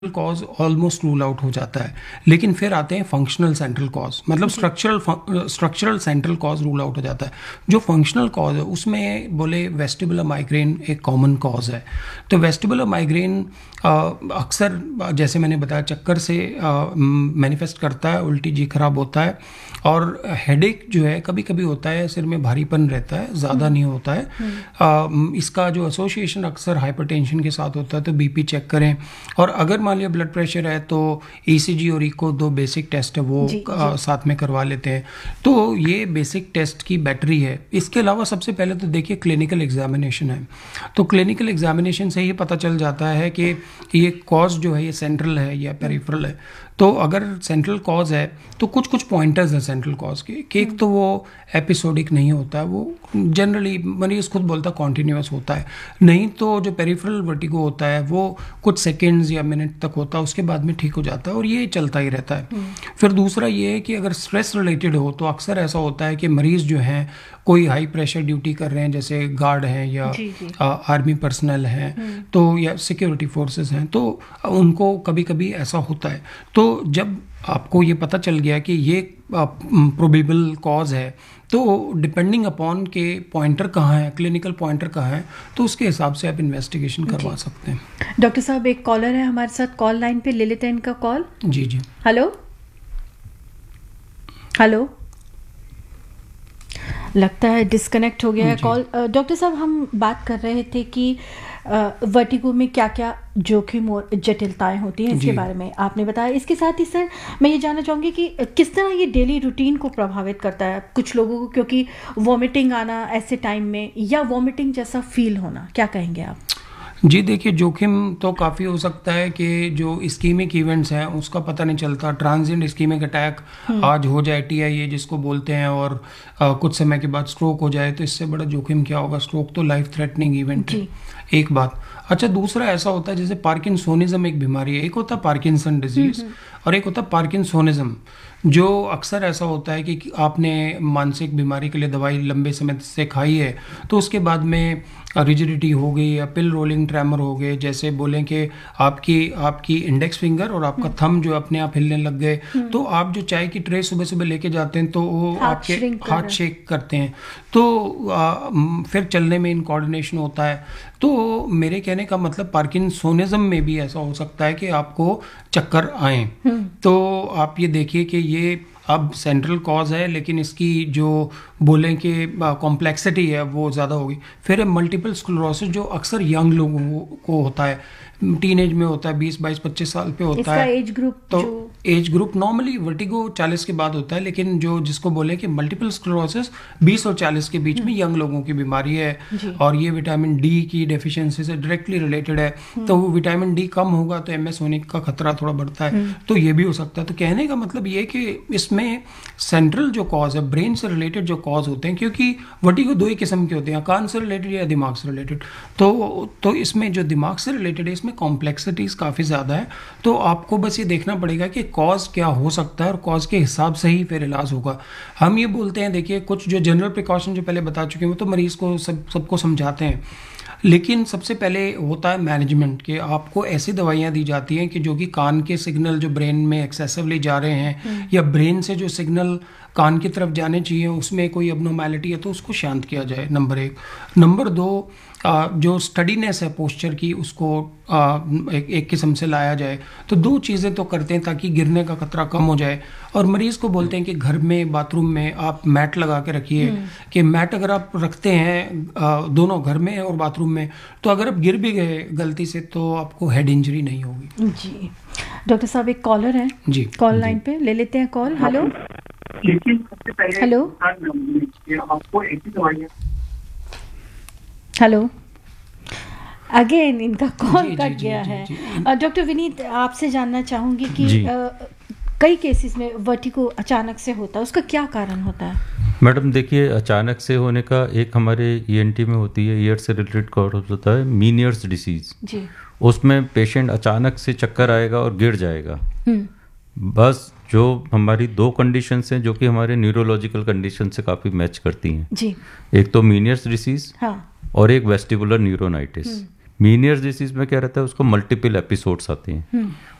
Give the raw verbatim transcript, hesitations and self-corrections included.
Cause almost rule out हो जाता है, लेकिन फिर आते हैं फंक्शनल सेंट्रल कॉज, मतलब structural structural central cause rule out हो जाता है। जो फंक्शनल कॉज है उसमें बोले वेस्टिबुलर माइग्रेन एक कॉमन कॉज है। तो वेस्टिबुलर माइग्रेन अक्सर जैसे मैंने बताया चक्कर से मैनिफेस्ट करता है, उल्टी जी खराब होता है, और हेडेक जो है कभी कभी होता है, सिर में भारीपन रहता है, ज़्यादा नहीं होता है। आ, इसका जो एसोसिएशन अक्सर हाइपरटेंशन के साथ होता है, तो बीपी चेक करें। और अगर मान लिया ब्लड प्रेशर है तो ईसीजी और इको दो बेसिक टेस्ट है वो जी, आ, जी. साथ में करवा लेते हैं। तो ये बेसिक टेस्ट की बैटरी है। इसके अलावा सबसे पहले तो देखिए क्लिनिकल एग्जामिनेशन है। तो क्लिनिकल एग्जामिनेशन से ही पता चल जाता है कि ये कॉज जो है ये सेंट्रल है या पेरिफेरल है। तो अगर सेंट्रल कॉज है तो कुछ कुछ पॉइंटर्स हैं सेंट्रल कॉज के, कि एक तो वो एपिसोडिक नहीं होता है, वो जनरली मरीज खुद बोलता है कॉन्टिन्यूस होता है। नहीं तो जो पेरिफेरल वर्टिगो होता है वो कुछ सेकेंड्स या मिनट तक होता है, उसके बाद में ठीक हो जाता है और ये चलता ही रहता है। फिर दूसरा ये है कि अगर स्ट्रेस रिलेटेड हो तो अक्सर ऐसा होता है कि मरीज जो हैं कोई हाई प्रेशर ड्यूटी कर रहे हैं, जैसे गार्ड हैं या जी जी। आ, आर्मी पर्सनल हैं तो या सिक्योरिटी फोर्सेस हैं, तो उनको कभी कभी ऐसा होता है। तो जब आपको ये पता चल गया कि ये प्रोबेबल कॉज है, तो डिपेंडिंग अपॉन के पॉइंटर कहाँ है, क्लिनिकल पॉइंटर कहाँ है, तो उसके हिसाब से आप इन्वेस्टिगेशन करवा सकते हैं। डॉक्टर साहब एक कॉलर है हमारे साथ कॉल लाइन पे, ले लेते हैं इनका कॉल। जी जी। हेलो हेलो, लगता है डिस्कनेक्ट हो गया है कॉल। डॉक्टर साहब हम बात कर रहे थे कि वर्टिगो में क्या क्या जोखिम और जटिलताएं होती हैं, इसके बारे में आपने बताया। इसके साथ ही सर मैं ये जानना चाहूँगी कि किस तरह ये डेली रूटीन को प्रभावित करता है कुछ लोगों को, क्योंकि वॉमिटिंग आना ऐसे टाइम में या वॉमिटिंग जैसा फील होना, क्या कहेंगे आप? जी देखिए, जोखिम तो काफ़ी हो सकता है कि जो इस्कीमिक इवेंट्स हैं उसका पता नहीं चलता। ट्रांजिएंट इस्कीमिक अटैक आज हो जाए, टी आई ए जिसको बोलते हैं, और आ, कुछ समय के बाद स्ट्रोक हो जाए, तो इससे बड़ा जोखिम क्या होगा। स्ट्रोक तो लाइफ थ्रेटनिंग इवेंट है, एक बात। अच्छा, दूसरा ऐसा होता है जैसे पार्किंसोनिज्म एक बीमारी है। एक होता है पार्किंसन डिजीज और एक होता है पार्किंसोनिज्म, जो अक्सर ऐसा होता है कि आपने मानसिक बीमारी के लिए दवाई लंबे समय से खाई है, तो उसके बाद में रिजिडिटी हो गई या पिल रोलिंग ट्रेमर हो गए, जैसे बोलें कि आपकी आपकी इंडेक्स फिंगर और आपका थंब जो अपने आप हिलने लग गए, तो आप जो चाय की ट्रे सुबह सुबह लेके जाते हैं तो वो आपके हाथ शेक करते हैं, तो आ, फिर चलने में इनकोऑर्डिनेशन होता है। तो मेरे कहने का मतलब पार्किंसोनिज्म में भी ऐसा हो सकता है कि आपको चक्कर आए। तो आप ये देखिए कि ये अब सेंट्रल कॉज है, लेकिन इसकी जो बोलें कि कॉम्प्लेक्सिटी है वो ज़्यादा होगी। फिर मल्टीपल स्क्लेरोसिस जो अक्सर यंग लोगों को होता है, टीनेज में होता है, बीस बाईस पच्चीस साल पे होता इसका है। एज ग्रुप तो जो... एज ग्रुप नॉर्मली वर्टिगो चालीस के बाद होता है, लेकिन जो जिसको बोले कि मल्टीपल स्क्लेरोसिस बीस और चालीस के बीच में यंग लोगों की बीमारी है, और ये विटामिन डी की डेफिशिएंसी से डायरेक्टली रिलेटेड है। तो विटामिन डी कम होगा तो एमएस होने का खतरा थोड़ा बढ़ता है, तो ये भी हो सकता है। तो कहने का मतलब ये कि इसमें सेंट्रल जो कॉज है, ब्रेन से रिलेटेड जो कॉज होते हैं, क्योंकि वर्टिगो दो ही किस्म के होते हैं, कान से रिलेटेड या दिमाग से रिलेटेड। तो तो इसमें जो दिमाग से रिलेटेड है, इसमें कॉम्प्लेक्सिटीज काफ़ी ज़्यादा है। तो आपको बस ये देखना पड़ेगा कि कॉज क्या हो सकता है, और कॉज के हिसाब से ही फिर इलाज होगा। हम ये बोलते हैं, देखिए कुछ जो जनरल प्रिकॉशन जो पहले बता चुके हैं वो तो मरीज को सब सबको समझाते हैं, लेकिन सबसे पहले होता है मैनेजमेंट, कि आपको ऐसी दवाइयाँ दी जाती हैं कि जो कि कान के सिग्नल जो ब्रेन में एक्सेसिवली जा रहे हैं, या ब्रेन से जो सिग्नल कान की तरफ जाने चाहिए उसमें कोई अबनॉर्मैलिटी है तो उसको शांत किया जाए, नंबर एक। नंबर दो, आ, जो स्टडीनेस है पोस्चर की, उसको आ, एक, एक किस्म से लाया जाए। तो दो चीज़ें तो करते हैं ताकि गिरने का खतरा कम हो जाए। और मरीज़ को बोलते हैं कि घर में बाथरूम में आप मैट लगा के रखिए, कि मैट अगर आप रखते हैं आ, दोनों घर में और बाथरूम में, तो अगर आप गिर भी गए गलती से तो आपको हेड इंजरी नहीं होगी। जी डॉक्टर साहब एक कॉलर है जी, कॉल लाइन पे, ले लेते हैं call. Hello hello hello, again इनका कॉल कट गया है। डॉक्टर विनीत, आपसे जानना चाहूंगी कि आ, कई केसेस में वर्टिगो अचानक से होता है, उसका क्या कारण होता है? मैडम देखिए, अचानक से होने का एक हमारे ईएनटी में होती है, ईयर से रिलेटेड कॉज होता है मीनियर्स डिसीज जी। उसमें पेशेंट अचानक से चक्कर आएगा और गिर जाएगा। बस जो हमारी दो कंडीशंस हैं जो कि हमारे न्यूरोलॉजिकल कंडीशन से काफ़ी मैच करती हैं जी। एक तो मीनियर्स डिसीज, हाँ। और एक वेस्टिबुलर न्यूरोनाइटिस। मीनियर्स डिसीज में क्या रहता है, उसको मल्टीपल एपिसोड्स आते हैं,